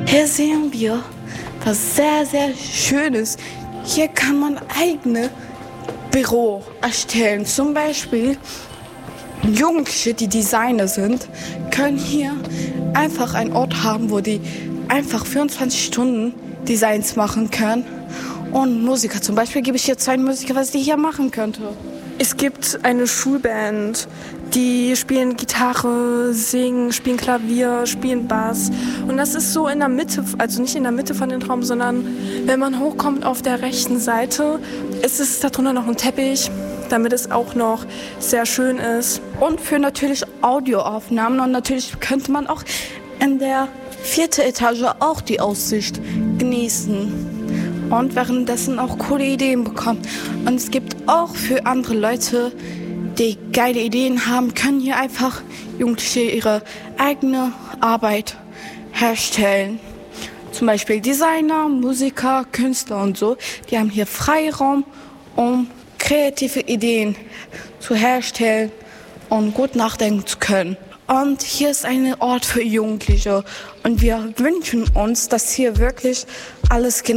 Hier sehen wir was sehr, sehr Schönes. Hier kann man eigene Büro erstellen. Zum Beispiel Jugendliche, die Designer sind, können hier einfach einen Ort haben, wo die einfach 24 Stunden Designs machen können. Und Musiker, zum Beispiel gebe ich hier 2 Musiker, was die hier machen könnte. Es gibt eine Schulband, die spielen Gitarre, singen, spielen Klavier, spielen Bass. Und das ist so in der Mitte, also nicht in der Mitte von dem Raum, sondern wenn man hochkommt auf der rechten Seite, ist es darunter noch ein Teppich, damit es auch noch sehr schön ist. Und für natürlich Audioaufnahmen. Und natürlich könnte man auch in der 4. Etage auch die Aussicht genießen. Und währenddessen auch coole Ideen bekommen. Und es gibt auch für andere Leute, die geile Ideen haben, können hier einfach Jugendliche ihre eigene Arbeit herstellen. Zum Beispiel Designer, Musiker, Künstler und so. Die haben hier Freiraum, um kreative Ideen zu herstellen und gut nachdenken zu können. Und hier ist ein Ort für Jugendliche. Und wir wünschen uns, dass hier wirklich alles genau